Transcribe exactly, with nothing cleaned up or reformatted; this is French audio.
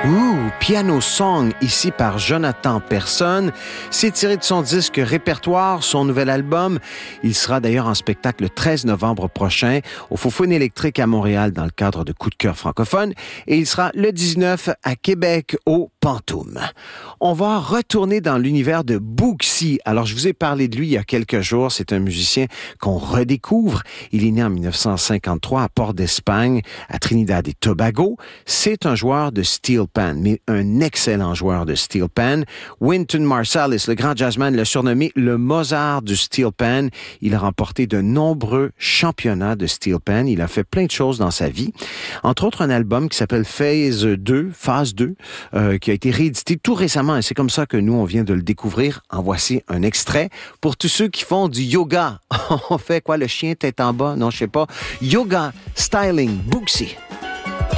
Ouh, Piano Song, ici par Jonathan Persson. C'est tiré de son disque Répertoire, son nouvel album. Il sera d'ailleurs en spectacle le treize novembre prochain au Faux-Foune électrique à Montréal dans le cadre de Coup de cœur francophone. Et il sera le dix-neuf à Québec au Pantoum. On va retourner dans l'univers de Bouxy. Alors, je vous ai parlé de lui il y a quelques jours. C'est un musicien qu'on redécouvre. Il est né en dix-neuf cent cinquante-trois à Port d'Espagne, à Trinidad et Tobago. C'est un joueur de steel pan, mais un excellent joueur de steel pan. Wynton Marsalis, le grand jazzman, l'a surnommé le Mozart du steel pan. Il a remporté de nombreux championnats de steel pan. Il a fait plein de choses dans sa vie. Entre autres, un album qui s'appelle Phase deux, Phase deux, euh, qui a été réédité tout récemment. Et c'est comme ça que nous, on vient de le découvrir. En voici un extrait. Pour tous ceux qui font du yoga, on fait quoi, le chien tête en bas? Non, je sais pas. Yoga, styling, Bouxy.